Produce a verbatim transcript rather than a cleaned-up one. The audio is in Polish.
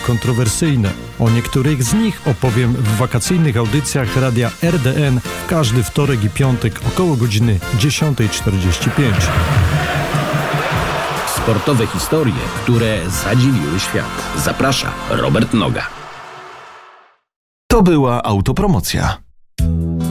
kontrowersyjne. O niektórych z nich opowiem w wakacyjnych audycjach Radia R D N w każdy wtorek i piątek około godziny dziesiąta czterdzieści pięć. Sportowe historie, które zadziwiły świat. Zaprasza Robert Noga. To była autopromocja.